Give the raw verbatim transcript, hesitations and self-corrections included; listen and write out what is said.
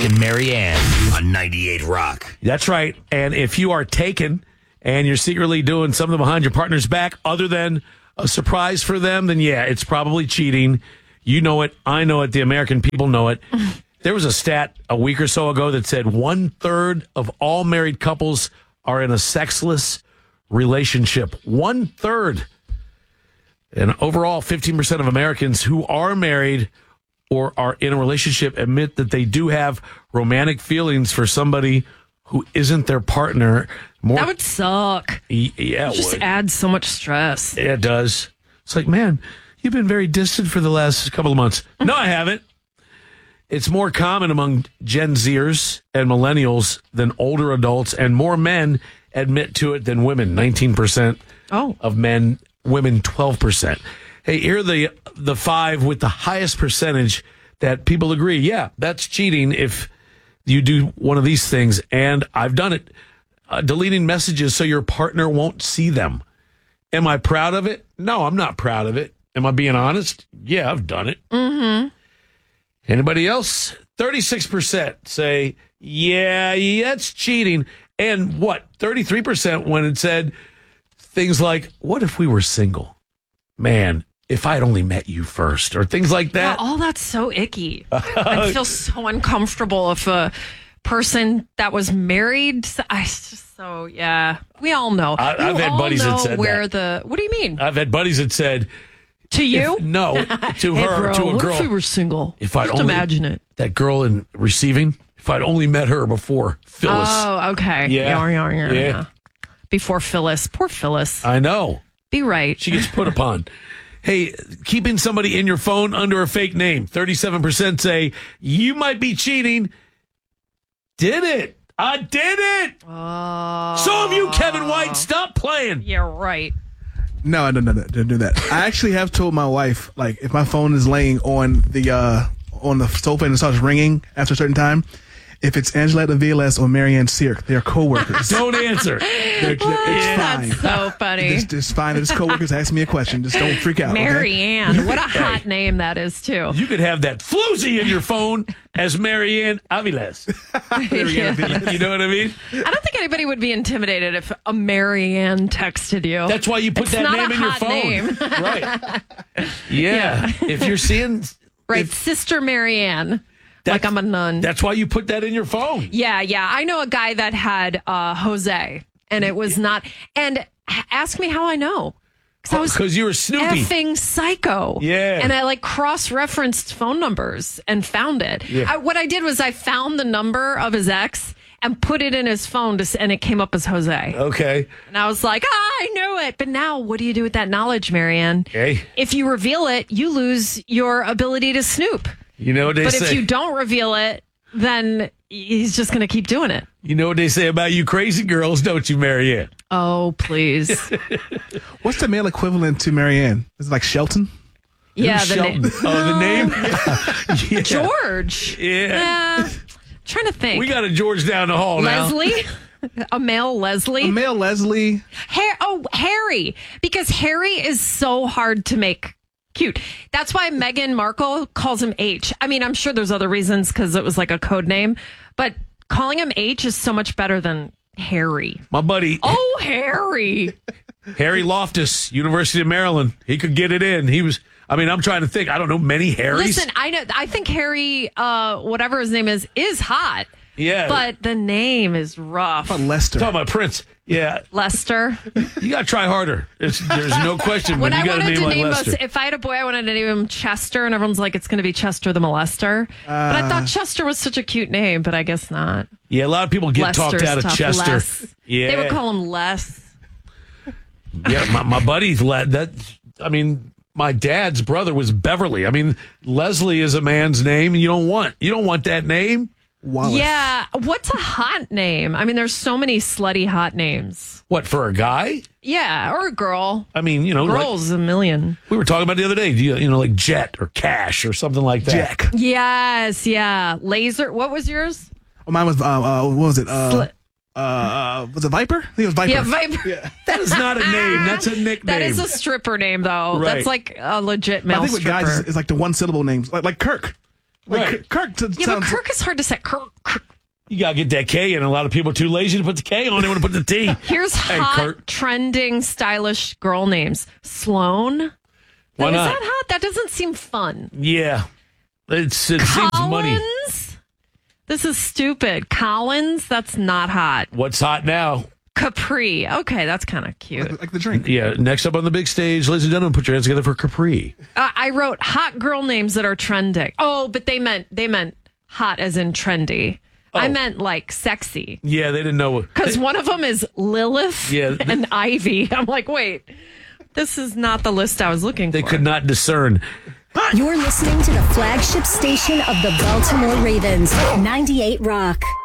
and Marianne on ninety-eight Rock. That's right. And if you are taken and you're secretly doing something behind your partner's back other than a surprise for them, then yeah, it's probably cheating. You know it. I know it. The American people know it. There was a stat a week or so ago that said one third of all married couples are in a sexless relationship. One third. And overall, fifteen percent of Americans who are married or are in a relationship admit that they do have romantic feelings for somebody who isn't their partner. More, that would suck. Yeah, it just would. adds so much stress. It does. It's like, man, you've been very distant for the last couple of months. No, I haven't. It's more common among Gen Zers and millennials than older adults, and more men admit to it than women. nineteen percent oh. of men, women twelve percent. Hey, here are the, the five with the highest percentage that people agree, yeah, that's cheating if you do one of these things. And I've done it. Uh, deleting messages so your partner won't see them. Am I proud of it? No, I'm not proud of it. Am I being honest? Yeah, I've done it. Mm-hmm. Anybody else? thirty-six percent say, yeah, yeah, that's cheating. And what? thirty-three percent when it said things like, what if we were single? Man, if I'd only met you first, or things like that. Yeah, all that's so icky. I feel so uncomfortable if a person that was married. I just so yeah. We all know. I, I've you had all buddies know that said where that. the. What do you mean? I've had buddies that said to you? If, no, to hey, her, bro, to a what girl. If we were single, if I'd just only, imagine it. That girl in receiving. If I'd only met her before Phyllis. Oh, okay. Yeah, yeah, yeah, yeah. yeah. Before Phyllis, poor Phyllis. I know. Be right. She gets put upon. Hey, keeping somebody in your phone under a fake name. thirty-seven percent say, you might be cheating. Did it. I did it. Oh. So have you, Kevin White. Stop playing. Yeah, right. No, I don't, don't, don't do that. I actually have told my wife, like, if my phone is laying on the uh, on the sofa and it starts ringing after a certain time, if it's Angela Aviles or Marianne Sirk, they're co-workers. Don't answer. They're, it's fine. That's so funny. It's, it's fine. It's co-workers. Ask me a question. Just don't freak out. Marianne. Okay? What a hot name that is, too. You could have that floozy in your phone as Marianne Aviles. Yeah. Aviles. You know what I mean? I don't think anybody would be intimidated if a Marianne texted you. That's why you put it's that not name a in your hot phone. Name. Right. Yeah. Yeah. If you're seeing... Right, if, Sister Marianne. Like I'm a nun. That's why you put that in your phone. Yeah, yeah. I know a guy that had uh, Jose, and it was not. And ask me how I know. Because I was Because you were Snoopy. effing psycho. Yeah. And I like cross-referenced phone numbers and found it. Yeah. I, what I did was I found the number of his ex and put it in his phone, to, and it came up as Jose. Okay. And I was like, ah, I knew it. But now, what do you do with that knowledge, Marianne? Hey. If you reveal it, you lose your ability to snoop. You know what they But say. if you don't reveal it, then he's just going to keep doing it. You know what they say about you crazy girls, don't you, Marianne? Oh, please. What's the male equivalent to Marianne? Is it like Shelton? Yeah, Who's the Shelton? name. Oh, the name? Yeah. George. Yeah. Uh, trying to think. We got a George down the hall now. Leslie? A male Leslie? A male Leslie? Har- oh, Harry. Because Harry is so hard to make cute. That's why Meghan Markle calls him H. I mean, I'm sure there's other reasons because it was like a code name, but calling him H is so much better than Harry. My buddy. Oh, Harry. Harry Loftus, University of Maryland. He could get it in. He was, I mean, I'm trying to think. I don't know many Harrys. Listen, I know. I think Harry, uh, whatever his name is, is hot. Yeah. But the name is rough. How about Lester? Talking about Prince. Yeah. Lester. You got to try harder. It's, there's no question when, When you I got a wanted name to like name Lester. us, if I had a boy, I wanted to name him Chester, and everyone's like, it's going to be Chester the Molester. but I thought Chester was such a cute name, but I guess not. Yeah, a lot of people get Lester's talked out of tough. Chester. Les. Yeah. They would call him Les. Yeah, my, my buddy's led that. I mean, my dad's brother was Beverly. I mean, Leslie is a man's name. You don't want you don't want that name. Wallace. Yeah. What's a hot name? I mean, there's so many slutty hot names. What, for a guy? Yeah, or a girl. I mean, you know, like, Girls, a million. we were talking about the other day. You, you know, like Jet or Cash or something like that. Jack. Yes, yeah. Laser. What was yours? Oh, mine was, uh, uh, what was it? Uh, Sli- uh, was it Viper? I think it was Viper. Yeah, Viper. That is not a name. That's a nickname. That is a stripper name, though. Right. That's like a legit male I think with stripper. guys, it's, it's like the one syllable names, like like Kirk. Like, Right. Kirk t- Yeah, sounds. but Kirk is hard to say. Kirk. Kirk. You got to get that K in. A lot of people are too lazy to put the K on. They want to put the T. Here's Hey, hot, Kurt. trending, stylish girl names. Sloan. Why Is not? that hot? That doesn't seem fun. Yeah. It's, it seems money. Collins. This is stupid. Collins. That's not hot. What's hot now? Capri. Okay, that's kind of cute. Like the drink. Yeah. Next up on the big stage, ladies and gentlemen, put your hands together for Capri. Uh, I wrote hot girl names that are trending. Oh, but they meant they meant hot as in trendy. I Oh. meant like sexy. Yeah, they didn't know. Because one of them is Lilith Yeah. and Ivy. I'm like, wait, this is not the list I was looking They for. could not discern. You're listening to the flagship station of the Baltimore Ravens, ninety-eight Rock.